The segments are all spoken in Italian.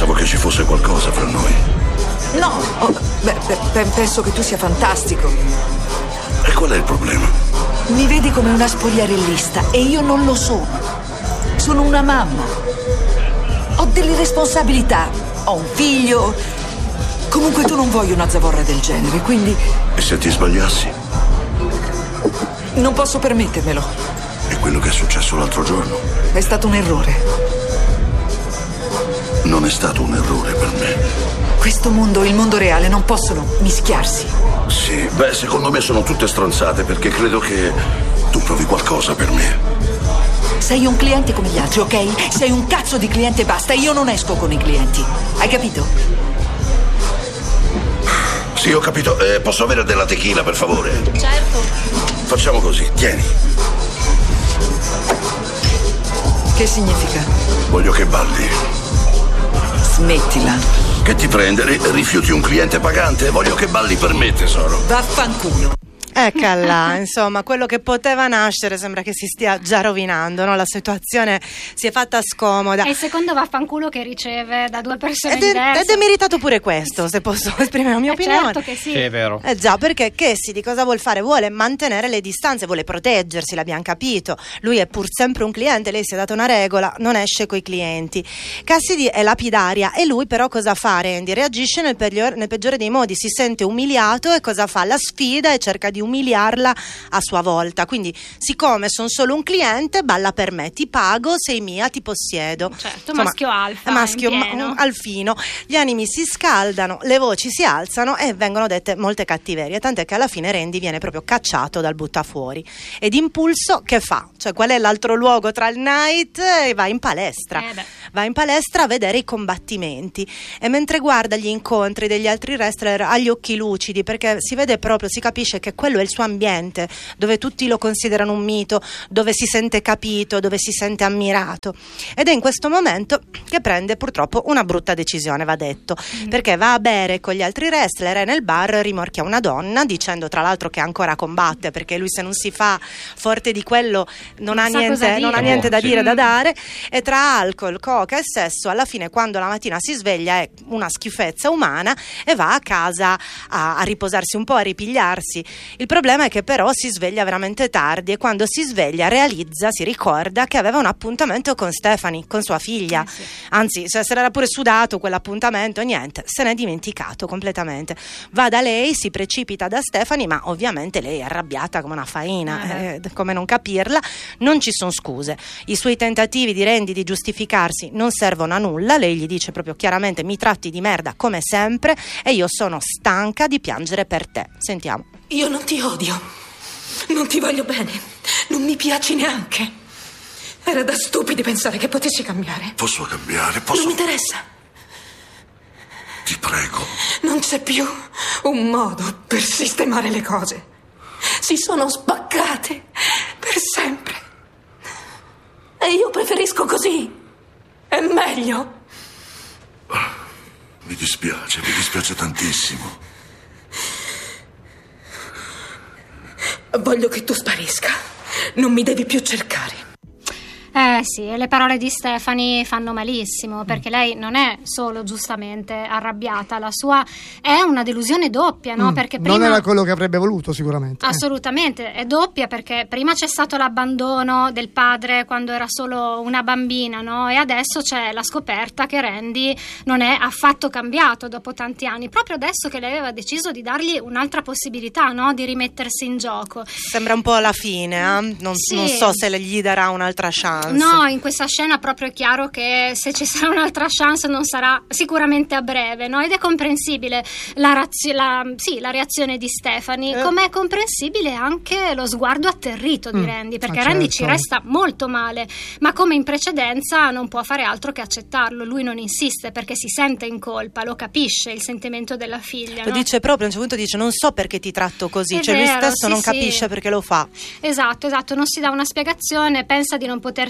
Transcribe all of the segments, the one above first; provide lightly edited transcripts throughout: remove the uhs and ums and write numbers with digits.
Pensavo che ci fosse qualcosa fra noi. No, penso che tu sia fantastico. E qual è il problema? Mi vedi come una spogliarellista e io non lo sono. Sono una mamma. Ho delle responsabilità. Ho un figlio. Comunque tu non vuoi una zavorra del genere, quindi... E se ti sbagliassi? Non posso permettermelo. E quello che è successo l'altro giorno? È stato un errore. Non è stato un errore per me. Questo mondo e il mondo reale non possono mischiarsi. Sì, secondo me sono tutte stronzate perché credo che tu provi qualcosa per me. Sei un cliente come gli altri, ok? Sei un cazzo di cliente e basta. Io non esco con i clienti. Hai capito? Sì, ho capito. Posso avere della tequila, per favore? Certo. Facciamo così, tieni. Che significa? Voglio che balli. Smettila. Che ti prende? Rifiuti un cliente pagante? Voglio che balli per me, tesoro. Vaffanculo. Eccola, insomma, quello che poteva nascere sembra che si stia già rovinando, no? La situazione si è fatta scomoda. È il secondo vaffanculo che riceve da due persone diverse. Ed è meritato pure questo, se posso esprimere la mia opinione. Certo che sì. È vero. Già, perché Cassidy cosa vuol fare? Vuole mantenere le distanze, vuole proteggersi, l'abbiamo capito. Lui è pur sempre un cliente, lei si è data una regola, non esce coi clienti. Cassidy è lapidaria e lui però cosa fa, Randy? Reagisce nel peggiore dei modi, si sente umiliato e cosa fa? La sfida e cerca di umiliarla a sua volta. Quindi, siccome sono solo un cliente, balla per me, ti pago, sei mia, ti possiedo. Certo, insomma, maschio alfa, maschio alfino. Gli animi si scaldano, le voci si alzano e vengono dette molte cattiverie, tant'è che alla fine Randy viene proprio cacciato dal buttafuori. E d'impulso che fa? Cioè, qual è l'altro luogo tra il night? E va in palestra. Va in palestra a vedere i combattimenti e mentre guarda gli incontri degli altri wrestler ha gli occhi lucidi, perché si vede proprio, si capisce che quello è il suo ambiente, dove tutti lo considerano un mito, dove si sente capito, dove si sente ammirato. Ed è in questo momento che prende purtroppo una brutta decisione, va detto, perché va a bere con gli altri wrestler e nel bar rimorchia una donna, dicendo tra l'altro che ancora combatte, perché lui, se non si fa forte di quello, non ha niente da dire, da dare. E tra alcol, coca e sesso, alla fine, quando la mattina si sveglia, è una schifezza umana e va a casa a riposarsi un po', a ripigliarsi. Il problema è che però si sveglia veramente tardi e quando si sveglia si ricorda che aveva un appuntamento con Stephanie, con sua figlia. Sì. Anzi, se l'era pure sudato quell'appuntamento, niente, se n'è dimenticato completamente. Va da lei, si precipita da Stephanie, ma ovviamente lei è arrabbiata come una faina, come non capirla. Non ci sono scuse. I suoi tentativi di Randy di giustificarsi non servono a nulla. Lei gli dice proprio chiaramente: mi tratti di merda come sempre e io sono stanca di piangere per te. Sentiamo. Io non ti odio, non ti voglio bene, non mi piaci neanche. Era da stupidi pensare che potessi cambiare. Posso cambiare? Non mi interessa. Ti prego. Non c'è più un modo per sistemare le cose. Si sono spaccate per sempre. E io preferisco così. È meglio. Mi dispiace tantissimo. Voglio che tu sparisca. Non mi devi più cercare. Sì, le parole di Stephanie fanno malissimo, perché lei non è solo giustamente arrabbiata, la sua è una delusione doppia, no? Perché prima non era quello che avrebbe voluto, sicuramente. Assolutamente, è doppia, perché prima c'è stato l'abbandono del padre quando era solo una bambina, no? E adesso c'è la scoperta che Randy non è affatto cambiato dopo tanti anni, proprio adesso che lei aveva deciso di dargli un'altra possibilità, no? Di rimettersi in gioco. Sembra un po' la fine, non so se gli darà un'altra chance. No, in questa scena proprio è chiaro che se ci sarà un'altra chance non sarà sicuramente a breve, no? Ed è comprensibile la reazione di Stephanie, come è comprensibile anche lo sguardo atterrito di Randy, perché Randy ci resta molto male, ma come in precedenza non può fare altro che accettarlo. Lui non insiste perché si sente in colpa, lo capisce il sentimento della figlia. Lo dice proprio, a un certo punto dice: non so perché ti tratto così, cioè lui stesso non capisce perché lo fa. Esatto, non si dà una spiegazione, pensa di non poter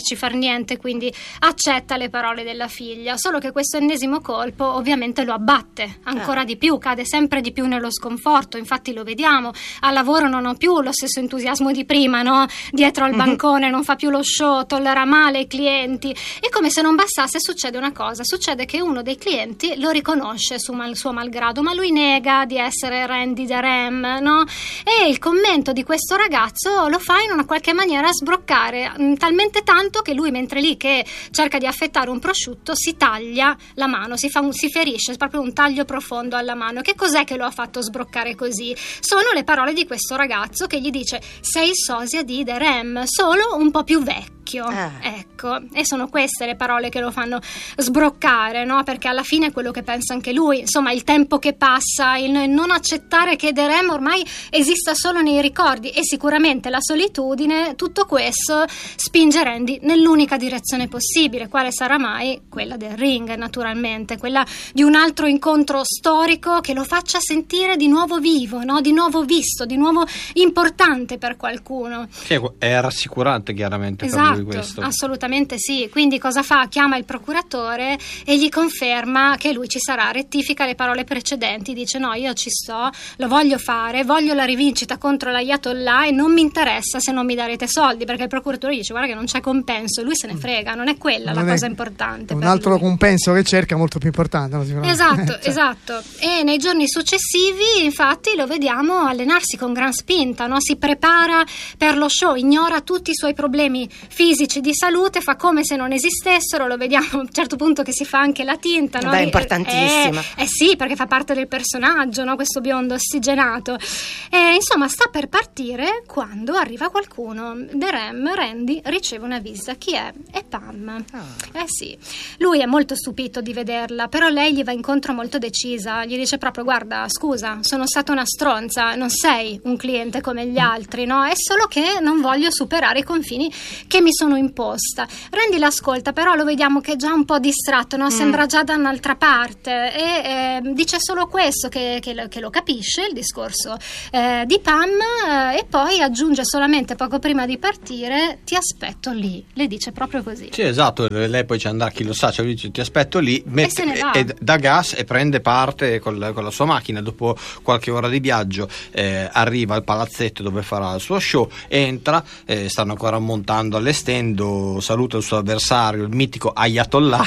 poterci far niente, quindi accetta le parole della figlia, solo che questo ennesimo colpo ovviamente lo abbatte ancora di più, cade sempre di più nello sconforto. Infatti lo vediamo, al lavoro non ho più lo stesso entusiasmo di prima, no? Dietro al bancone non fa più lo show, tollera male i clienti, e come se non bastasse succede una cosa, succede che uno dei clienti lo riconosce suo malgrado, ma lui nega di essere Randy the Ram, no? E il commento di questo ragazzo lo fa in una qualche maniera sbroccare talmente tanto che lui, mentre lì che cerca di affettare un prosciutto, si taglia la mano, si ferisce, proprio un taglio profondo alla mano. Che cos'è che lo ha fatto sbroccare così? Sono le parole di questo ragazzo che gli dice: sei il sosia di The Ram, solo un po' più vecchio. Ecco, e sono queste le parole che lo fanno sbroccare, no? Perché alla fine è quello che pensa anche lui, insomma, il tempo che passa, il non accettare che The Ram ormai esista solo nei ricordi, e sicuramente la solitudine, tutto questo spinge Randy nell'unica direzione possibile, quale sarà mai quella del ring, naturalmente, quella di un altro incontro storico che lo faccia sentire di nuovo vivo, no? Di nuovo visto, di nuovo importante per qualcuno. Sì, è rassicurante chiaramente, esatto, per lui questo. Assolutamente sì. Quindi cosa fa? Chiama il procuratore e gli conferma che lui ci sarà, rettifica le parole precedenti, dice: no, io ci sto, lo voglio fare, voglio la rivincita contro l'Ayatollah e non mi interessa se non mi darete soldi, perché il procuratore dice: guarda che non c'è compenso, lui se ne frega, non è quella la cosa importante. Un altro compenso che cerca molto più importante, no? Sicuramente. Esatto. E nei giorni successivi infatti lo vediamo allenarsi con gran spinta, no? Si prepara per lo show, ignora tutti i suoi problemi fisici di salute, fa come se non esistessero, lo vediamo a un certo punto che si fa anche la tinta, no? Beh, è importantissima. Sì, perché fa parte del personaggio, no? Questo biondo ossigenato. E insomma sta per partire quando arriva qualcuno. The Ram, Randy, riceve una visita. Chi è? È Pam. Sì, lui è molto stupito di vederla, però lei gli va incontro molto decisa, gli dice proprio: guarda, scusa, sono stata una stronza, non sei un cliente come gli altri, no? È solo che non voglio superare i confini che mi sono imposta. Randy l'ascolta, però lo vediamo che è già un po' distratto, no? Sembra già da un'altra parte, e dice solo questo, che lo capisce il discorso di Pam, e poi aggiunge solamente poco prima di partire: ti aspetto lì. Le dice proprio così. Sì, esatto, lei poi ci andrà, chi lo sa, cioè lui dice: ti aspetto lì, se ne va. e dà gas e prende parte con la sua macchina. Dopo qualche ora di viaggio arriva al palazzetto dove farà il suo show, entra, stanno ancora montando all'estendo, saluta il suo avversario, il mitico Ayatollah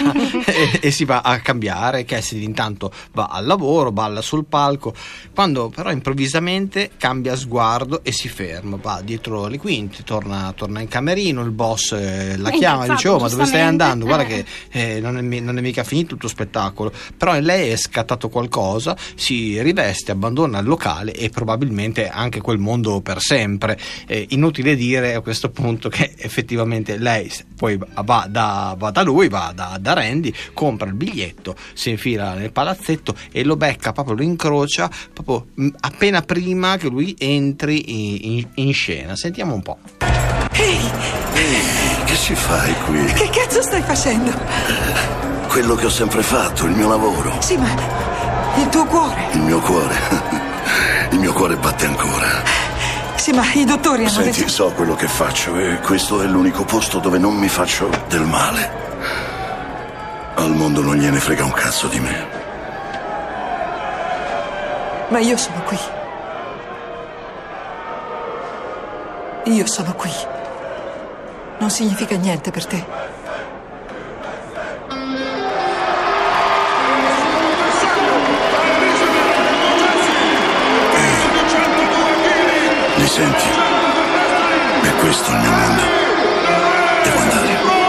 e si va a cambiare. Cassidy intanto va al lavoro, balla sul palco, quando però improvvisamente cambia sguardo e si ferma, va dietro le quinte, torna in camerino, il boss la chiama, dice: oh, ma dove stai andando? Guarda che non è mica finito il tuo spettacolo. Però in lei è scattato qualcosa, si riveste, abbandona il locale e probabilmente anche quel mondo per sempre. Inutile dire a questo punto che effettivamente lei poi va da lui, va da Randy, compra il biglietto, si infila nel palazzetto e lo becca, proprio lo incrocia proprio appena prima che lui entri in scena. Sentiamo un po'. Ehi, che ci fai qui? Che cazzo stai facendo? Quello che ho sempre fatto, il mio lavoro. Sì, ma il tuo cuore? Il mio cuore. Il mio cuore batte ancora. Sì, ma i dottori hanno Senti, detto... so quello che faccio e questo è l'unico posto dove non mi faccio del male. Al mondo non gliene frega un cazzo di me. Ma io sono qui. Io sono qui. Non significa niente per te. Mi senti? È questo il mio mondo. Devo andare.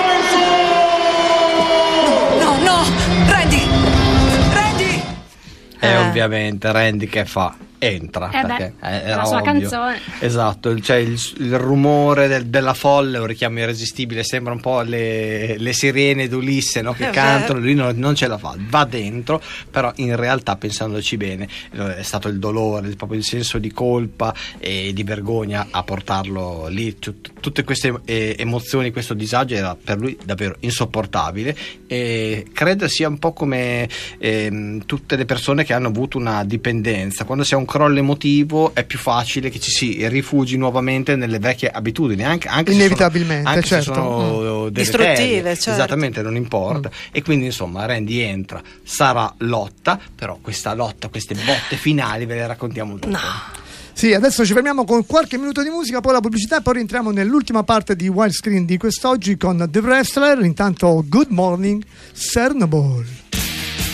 No, Randy! Ovviamente Randy che fa? Entra, perché era la sua ovvio. canzone. Esatto, cioè il rumore della folla, un richiamo irresistibile, sembra un po' le sirene d'Ulisse, no? Che cantano, lui non ce la fa, va dentro, però in realtà, pensandoci bene, è stato il dolore, proprio il senso di colpa e di vergogna a portarlo lì. Tutte queste emozioni, questo disagio era per lui davvero insopportabile, e credo sia un po' come tutte le persone che hanno avuto una dipendenza. Quando si ha un un crollo emotivo è più facile che ci si rifugi nuovamente nelle vecchie abitudini, anche inevitabilmente, se certo. sono distruttive, certo. Esattamente, non importa. E quindi insomma Randy entra, sarà lotta, però questa lotta, queste botte finali ve le raccontiamo tutte. No. Sì, adesso ci fermiamo con qualche minuto di musica, poi la pubblicità, poi rientriamo nell'ultima parte di Wildscreen di quest'oggi con The Wrestler. Intanto Good Morning Cernobol.